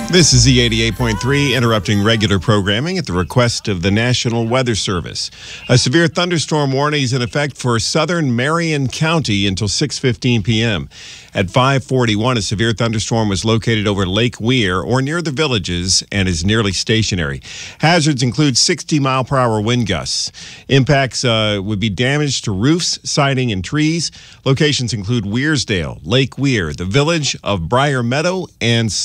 This is Z88.3, interrupting regular programming at the request of the National Weather Service. A severe thunderstorm warning is in effect for southern Marion County until 6:15 p.m. At 5:41, a severe thunderstorm was located over Lake Weir or near the villages and is nearly stationary. Hazards include 60-mile-per-hour wind gusts. Impacts would be damage to roofs, siding, and trees. Locations include Weirsdale, Lake Weir, the village of Briar Meadow, and